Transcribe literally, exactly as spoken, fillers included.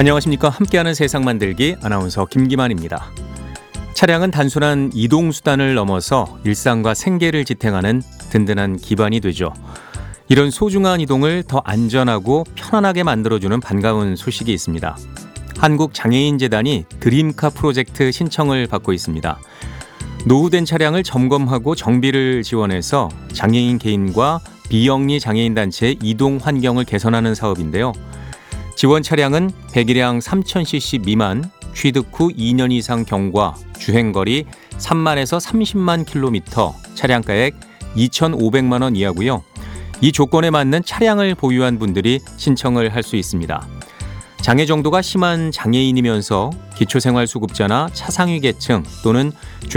안녕하십니까. 함께하는 세상 만들기 아나운서 김기만입니다. 차량은 단순한 이동수단을 넘어서 일상과 생계를 지탱하는 든든한 기반이 되죠. 이런 소중한 이동을 더 안전하고 편안하게 만들어주는 반가운 소식이 있습니다. 한국장애인재단이 드림카 프로젝트 신청을 받고 있습니다. 노후된 차량을 점검하고 정비를 지원해서 장애인 개인과 비영리 장애인 단체의 이동 환경을 개선하는 사업인데요. 지원 차량은 배기량 삼천 씨씨 미만, 취득 후 이 년 이상 경과, 주행거리 삼만에서 삼십만 킬로미터, 차량가액 이천오백만 원 이하고요. 이 조건에 맞는 차량을 보유한 분들이 신청을 할 수 있습니다. 장애 정도가 심한 장애인이면서 기초생활수급자나 차상위 계층 또는